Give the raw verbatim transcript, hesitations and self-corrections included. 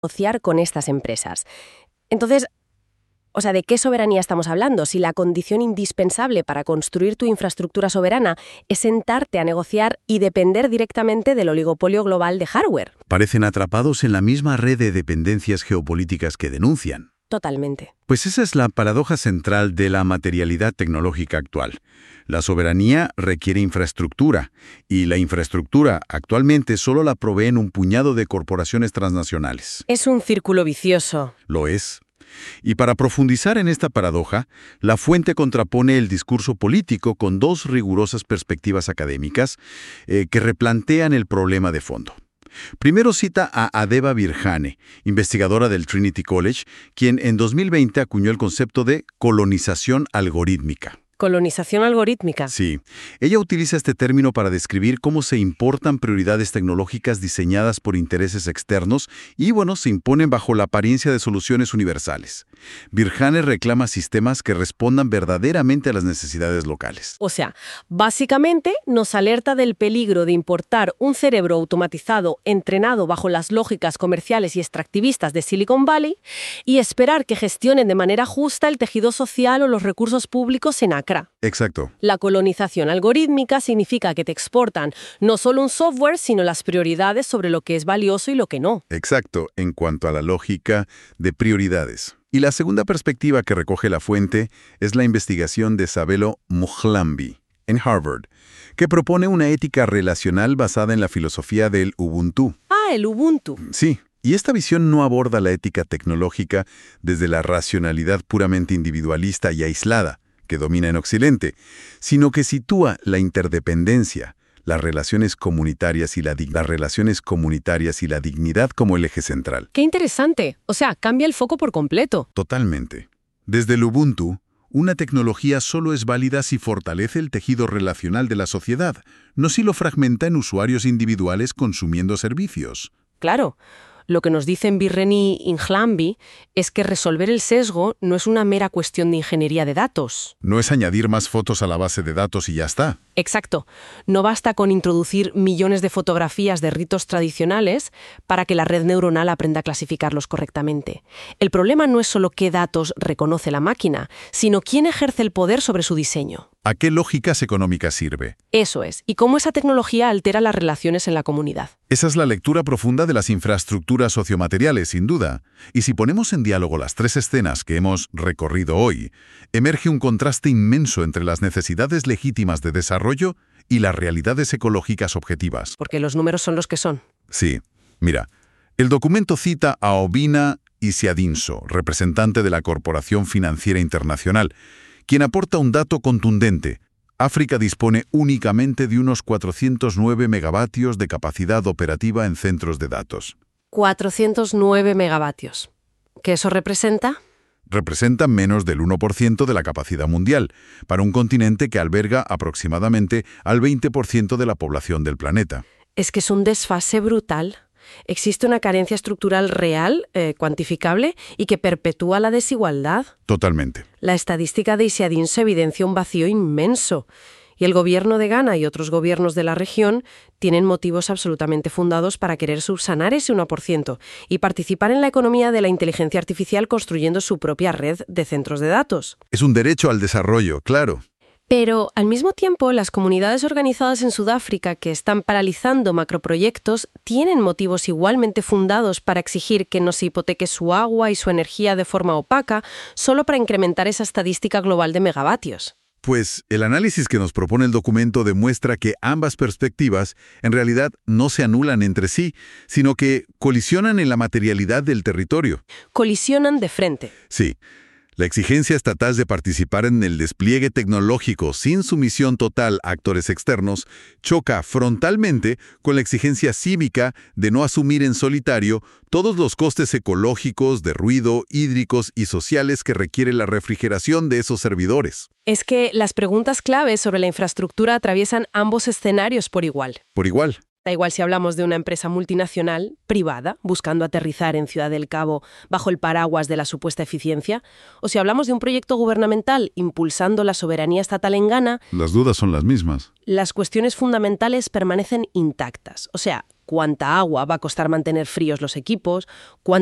negociar con estas empresas. Entonces, o sea, ¿de qué soberanía estamos hablando? Si la condición indispensable para construir tu infraestructura soberana es sentarte a negociar y depender directamente del oligopolio global de hardware. Parecen atrapados en la misma red de dependencias geopolíticas que denuncian. Totalmente. Pues esa es la paradoja central de la materialidad tecnológica actual. La soberanía requiere infraestructura, y la infraestructura actualmente solo la proveen un puñado de corporaciones transnacionales. Es un círculo vicioso. Lo es. Y para profundizar en esta paradoja, La Fuente contrapone el discurso político con dos rigurosas perspectivas académicas eh, que replantean el problema de fondo. Primero cita a Adeba Birhane, investigadora del Trinity College, quien en dos mil veinte acuñó el concepto de colonización algorítmica. ¿Colonización algorítmica? Sí. Ella utiliza este término para describir cómo se importan prioridades tecnológicas diseñadas por intereses externos y, bueno, se imponen bajo la apariencia de soluciones universales. Birhane reclama sistemas que respondan verdaderamente a las necesidades locales. O sea, básicamente nos alerta del peligro de importar un cerebro automatizado entrenado bajo las lógicas comerciales y extractivistas de Silicon Valley y esperar que gestionen de manera justa el tejido social o los recursos públicos en Accra. Exacto. La colonización algorítmica significa que te exportan no solo un software, sino las prioridades sobre lo que es valioso y lo que no. Exacto, en cuanto a la lógica de prioridades. Y la segunda perspectiva que recoge La Fuente es la investigación de Sabelo Muglambi, en Harvard, que propone una ética relacional basada en la filosofía del Ubuntu. Ah, el Ubuntu. Sí. Y esta visión no aborda la ética tecnológica desde la racionalidad puramente individualista y aislada que domina en Occidente, sino que sitúa la interdependencia, las relaciones comunitarias y la, las relaciones comunitarias y la dignidad como el eje central. ¡Qué interesante! O sea, cambia el foco por completo. Totalmente. Desde el Ubuntu, una tecnología solo es válida si fortalece el tejido relacional de la sociedad, no si lo fragmenta en usuarios individuales consumiendo servicios. Claro. Lo que nos dicen Birhane y Muglambi es que resolver el sesgo no es una mera cuestión de ingeniería de datos. No es añadir más fotos a la base de datos y ya está. Exacto. No basta con introducir millones de fotografías de ritos tradicionales para que la red neuronal aprenda a clasificarlos correctamente. El problema no es solo qué datos reconoce la máquina, sino quién ejerce el poder sobre su diseño. ¿A qué lógicas económicas sirve? Eso es. Y cómo esa tecnología altera las relaciones en la comunidad. Esa es la lectura profunda de las infraestructuras sociomateriales, sin duda. Y si ponemos en diálogo las tres escenas que hemos recorrido hoy, emerge un contraste inmenso entre las necesidades legítimas de desarrollo y las realidades ecológicas objetivas. Porque los números son los que son. Sí. Mira, el documento cita a Obinna Isiadinso, representante de la Corporación Financiera Internacional, quien aporta un dato contundente. África dispone únicamente de unos cuatrocientos nueve megavatios de capacidad operativa en centros de datos. cuatrocientos nueve megavatios. ¿Qué eso representa? Representa menos del uno por ciento de la capacidad mundial, para un continente que alberga aproximadamente al veinte por ciento de la población del planeta. Es que es un desfase brutal. Existe una carencia estructural real, eh, cuantificable, y que perpetúa la desigualdad. Totalmente. La estadística de Isiadinso evidencia un vacío inmenso. Y el gobierno de Ghana y otros gobiernos de la región tienen motivos absolutamente fundados para querer subsanar ese uno por ciento y participar en la economía de la inteligencia artificial construyendo su propia red de centros de datos. Es un derecho al desarrollo, claro. Pero, al mismo tiempo, las comunidades organizadas en Sudáfrica que están paralizando macroproyectos tienen motivos igualmente fundados para exigir que no se hipoteque su agua y su energía de forma opaca solo para incrementar esa estadística global de megavatios. Pues el análisis que nos propone el documento demuestra que ambas perspectivas en realidad no se anulan entre sí, sino que colisionan en la materialidad del territorio. Colisionan de frente. Sí. La exigencia estatal de participar en el despliegue tecnológico sin sumisión total a actores externos choca frontalmente con la exigencia cívica de no asumir en solitario todos los costes ecológicos, de ruido, hídricos y sociales que requiere la refrigeración de esos servidores. Es que las preguntas claves sobre la infraestructura atraviesan ambos escenarios por igual. Por igual. Da igual si hablamos de una empresa multinacional, privada, buscando aterrizar en Ciudad del Cabo bajo el paraguas de la supuesta eficiencia, o si hablamos de un proyecto gubernamental impulsando la soberanía estatal en Ghana. Las dudas son las mismas. Las cuestiones fundamentales permanecen intactas. O sea, cuánta agua va a costar mantener fríos los equipos, cuánta